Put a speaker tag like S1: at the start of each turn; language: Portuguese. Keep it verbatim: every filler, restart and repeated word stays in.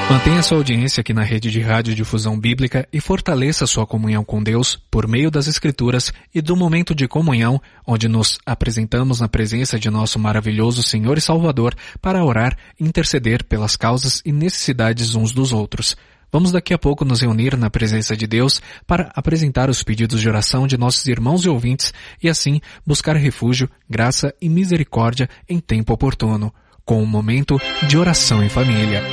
S1: Mantenha sua audiência aqui na rede de radiodifusão bíblica e fortaleça sua comunhão com Deus por meio das Escrituras e do momento de comunhão, onde nos apresentamos na presença de nosso maravilhoso Senhor e Salvador para orar e interceder pelas causas e necessidades uns dos outros. Vamos daqui a pouco nos reunir na presença de Deus para apresentar os pedidos de oração de nossos irmãos e ouvintes e assim buscar refúgio, graça e misericórdia em tempo oportuno, com um momento de oração em família.